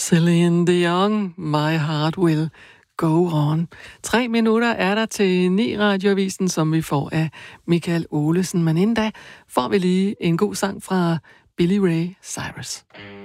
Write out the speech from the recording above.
Celine Dion, My Heart Will Go On. 3 minutter er der til 9 radioavisen, som vi får af Michael Olesen. Men inden da får vi lige en god sang fra Billy Ray Cyrus.